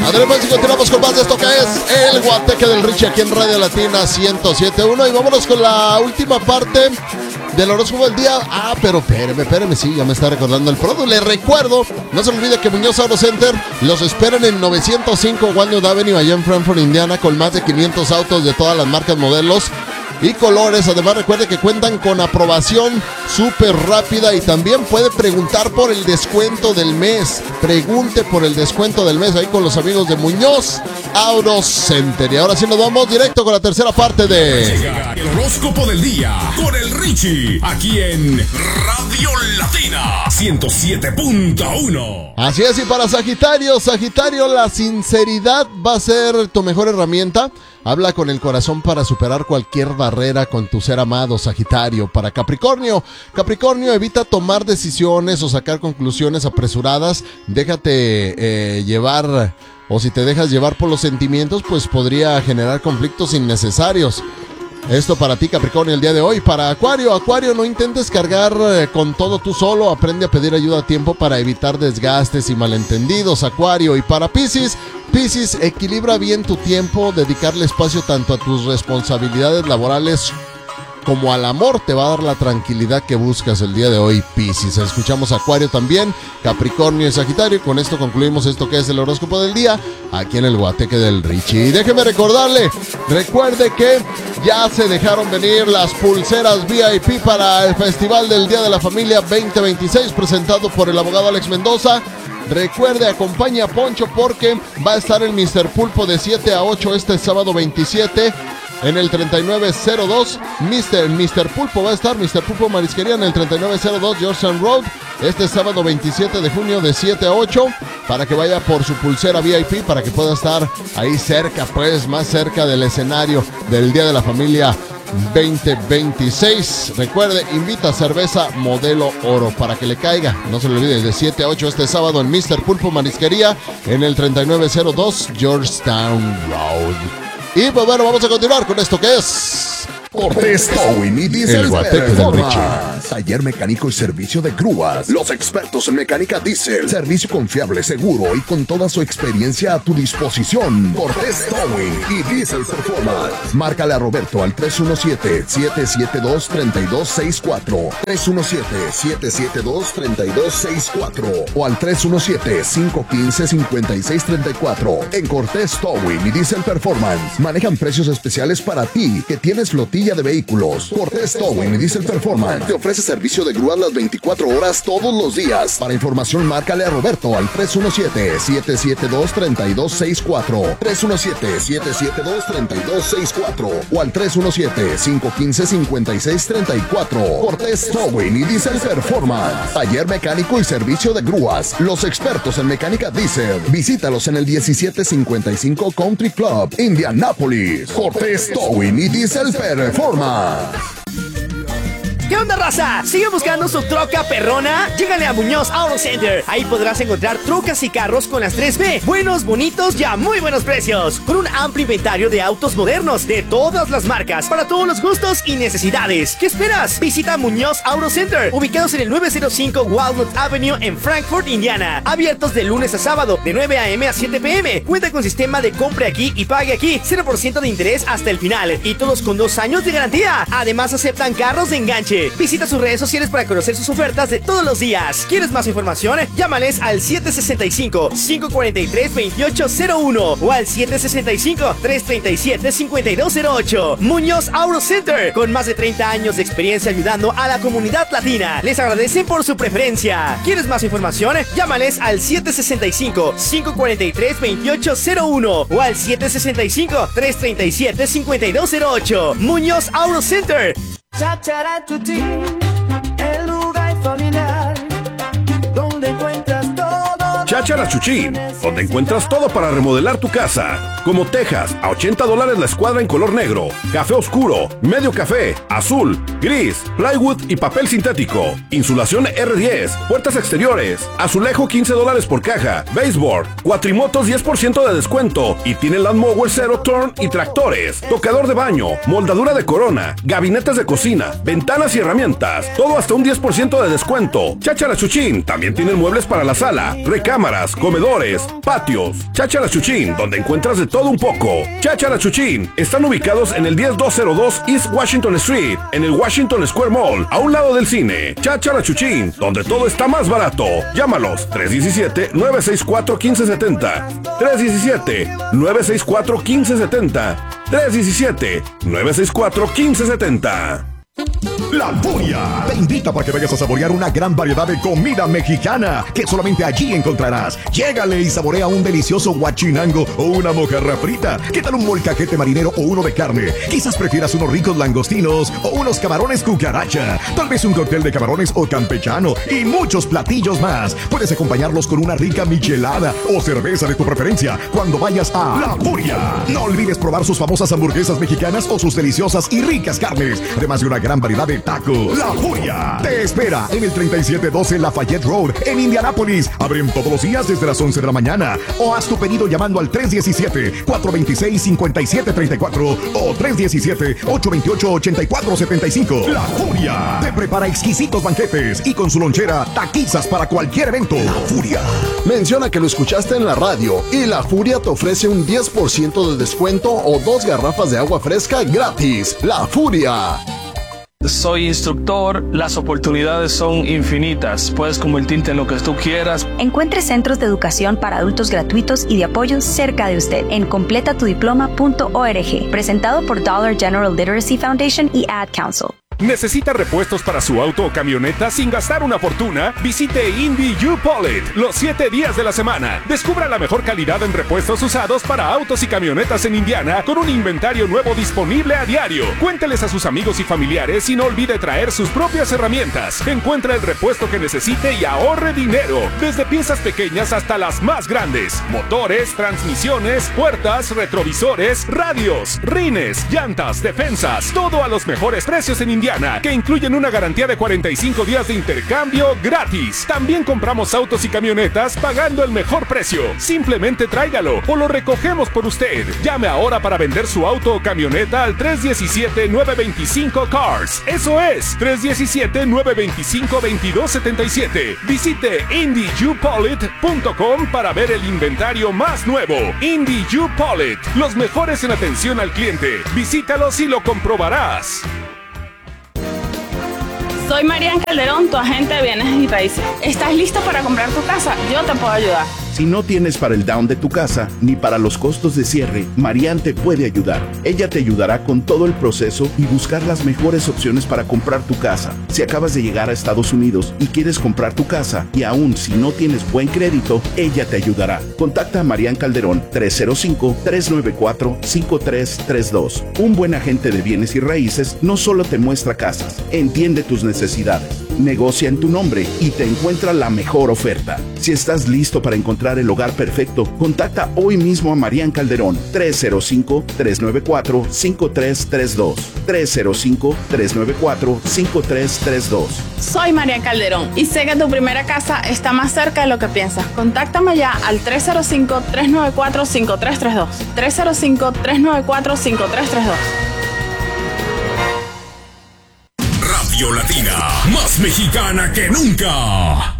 Además, y continuamos con más de esto que es el Guateque del Richie aquí en Radio Latina 107.1. Y vámonos con la última parte del horóscopo del día. Pero espéreme, sí, ya me está recordando el producto. Les recuerdo, no se olvide que Muñoz Auto Center los esperan en 905 Walnut Avenue allá en Frankfort, Indiana, con más de 500 autos de todas las marcas, modelos y colores. Además, recuerde que cuentan con aprobación súper rápida y también puede preguntar por el descuento del mes. Pregunte por el descuento del mes ahí con los amigos de Muñoz Auto Center. Y ahora sí nos vamos directo con la tercera parte de Llega el horóscopo del día con el Richie, aquí en Radio Latina 107.1. Así es, y para Sagitario, la sinceridad va a ser tu mejor herramienta. Habla con el corazón para superar cualquier barrera con tu ser amado, Sagitario. Para Capricornio, evita tomar decisiones o sacar conclusiones apresuradas. Déjate llevar, o si te dejas llevar por los sentimientos, pues podría generar conflictos innecesarios. Esto para ti, Capricornio, el día de hoy. Para Acuario, no intentes cargar con todo tú solo. Aprende a pedir ayuda a tiempo para evitar desgastes y malentendidos, Acuario. Y para Piscis, equilibra bien tu tiempo. Dedicarle espacio tanto a tus responsabilidades laborales como al amor te va a dar la tranquilidad que buscas el día de hoy, Piscis. Escuchamos Acuario también, Capricornio y Sagitario. Con esto concluimos esto que es el horóscopo del día aquí en el Guateque del Richie. Y déjeme recordarle, recuerde que ya se dejaron venir las pulseras VIP para el Festival del Día de la Familia 2026, presentado por el abogado Alex Mendoza. Recuerde, acompaña a Poncho porque va a estar el Mr. Pulpo de 7 a 8 este sábado 27 en el 3902. Mr. Pulpo va a estar, Mr. Pulpo Marisquería en el 3902 Georgetown Road este sábado 27 de junio de 7 a 8 para que vaya por su pulsera VIP, para que pueda estar ahí cerca, pues más cerca del escenario del Día de la Familia 2026. Recuerde, invita cerveza Modelo Oro para que le caiga. No se le olvide, de 7 a 8 este sábado en Mr. Pulpo Marisquería en el 3902 Georgetown Road. Y pues bueno, vamos a continuar con esto que es Cortés Towing y Diesel el Guateque del Richie. Taller mecánico y servicio de grúas. Los expertos en mecánica diésel. Servicio confiable, seguro y con toda su experiencia a tu disposición. Cortés Towing y Diesel Performance. Márcale a Roberto al 317-772-3264. 317-772-3264 o al 317-515-5634. En Cortés Towing y Diesel Performance manejan precios especiales para ti que tienes flotilla de vehículos. Cortés Towing y Diesel Performance te ofrece servicio de grúas las 24 horas todos los días. Para información, márcale a Roberto al 317-772-3264. 317-772-3264 o al 317-515-5634. Cortés Towing y Diesel Performance. Taller mecánico y servicio de grúas. Los expertos en mecánica diesel. Visítalos en el 1755 Country Club, Indianápolis. Cortés Towing y Diesel Performance. ¿Qué onda, raza? ¿Sigue buscando su troca perrona? Llégale a Muñoz Auto Center. Ahí podrás encontrar trocas y carros con las 3B. Buenos, bonitos y a muy buenos precios. Con un amplio inventario de autos modernos de todas las marcas, para todos los gustos y necesidades. ¿Qué esperas? Visita Muñoz Auto Center, ubicados en el 905 Walnut Avenue en Frankfort, Indiana. Abiertos de lunes a sábado, de 9 a.m. a 7 p.m. Cuenta con sistema de compre aquí y pague aquí. 0% de interés hasta el final. Y todos con 2 años de garantía. Además, aceptan carros de enganche. Visita sus redes sociales para conocer sus ofertas de todos los días. ¿Quieres más información? Llámales al 765-543-2801 o al 765-337-5208. Muñoz Auto Center, con más de 30 años de experiencia ayudando a la comunidad latina. Les agradecen por su preferencia. ¿Quieres más información? Llámales al 765-543-2801 o al 765-337-5208. Muñoz Auto Center. Chacharachuchi, el lugar familiar donde encuentras todo. Chacharachuchín, donde encuentras todo para remodelar tu casa, como tejas a $80 la escuadra en color negro, café oscuro, medio café, azul, gris, plywood y papel sintético, insulación R10, puertas exteriores, azulejo $15 por caja, baseboard, cuatrimotos 10% de descuento y tiene Land Mower Zero Turn y tractores, tocador de baño, moldadura de corona, gabinetes de cocina, ventanas y herramientas, todo hasta un 10% de descuento. Cháchara Chuchín también tiene muebles para la sala, recámaras, comedores, patios. Cháchara Chuchín, donde encuentras de todo un poco. Cháchara Chuchín, están ubicados en el 10202 East Washington Street, en el Washington Square Mall, a un lado del cine. Cháchara Chuchín, donde todo está más barato. Llámalos 317-964-1570. 317-964-1570. 317-964-1570. La Furia te invita para que vayas a saborear una gran variedad de comida mexicana que solamente allí encontrarás. Llégale y saborea un delicioso guachinango o una mojarra frita. ¿Qué tal un molcajete marinero o uno de carne? Quizás prefieras unos ricos langostinos o unos camarones cucaracha. Tal vez un cóctel de camarones o campechano y muchos platillos más. Puedes acompañarlos con una rica michelada o cerveza de tu preferencia cuando vayas a La Furia. No olvides probar sus famosas hamburguesas mexicanas o sus deliciosas y ricas carnes, además de una gran variedad de tacos. La Furia te espera en el 3712 Lafayette Road en Indianápolis. Abren todos los días desde las 11 de la mañana o haz tu pedido llamando al 317-426-5734 o 317-828-8475. La Furia te prepara exquisitos banquetes y con su lonchera taquizas para cualquier evento. La Furia. Menciona que lo escuchaste en la radio y La Furia te ofrece un 10% de descuento o 2 garrafas de agua fresca gratis. La Furia. Soy instructor, las oportunidades son infinitas, puedes convertirte en lo que tú quieras. Encuentre centros de educación para adultos gratuitos y de apoyo cerca de usted en completatudiploma.org, presentado por Dollar General Literacy Foundation y Ad Council. ¿Necesita repuestos para su auto o camioneta sin gastar una fortuna? Visite Indy U-Polite los 7 días de la semana. Descubra la mejor calidad en repuestos usados para autos y camionetas en Indiana con un inventario nuevo disponible a diario. Cuénteles a sus amigos y familiares y no olvide traer sus propias herramientas. Encuentra el repuesto que necesite y ahorre dinero. Desde piezas pequeñas hasta las más grandes. Motores, transmisiones, puertas, retrovisores, radios, rines, llantas, defensas. Todo a los mejores precios en Indiana, que incluyen una garantía de 45 días de intercambio gratis. También compramos autos y camionetas pagando el mejor precio. Simplemente tráigalo o lo recogemos por usted. Llame ahora para vender su auto o camioneta al 317-925-CARS. Eso es, 317-925-2277. Visite IndyUPolite.com para ver el inventario más nuevo. Indy U-Polite, los mejores en atención al cliente. Visítalos y lo comprobarás. Soy Marian Calderón, tu agente de bienes y raíces. ¿Estás listo para comprar tu casa? Yo te puedo ayudar. Si no tienes para el down de tu casa ni para los costos de cierre, Marian te puede ayudar. Ella te ayudará con todo el proceso y buscar las mejores opciones para comprar tu casa. Si acabas de llegar a Estados Unidos y quieres comprar tu casa y aún si no tienes buen crédito, ella te ayudará. Contacta a Marian Calderón 305-394-5332. Un buen agente de bienes y raíces no solo te muestra casas, entiende tus necesidades, negocia en tu nombre y te encuentra la mejor oferta. Si estás listo para encontrar el hogar perfecto, contacta hoy mismo a Marian Calderón 305-394-5332. 305-394-5332. Soy Marian Calderón y sé que tu primera casa está más cerca de lo que piensas. Contáctame ya al 305-394-5332. 305-394-5332. Radio Latina, más mexicana que nunca.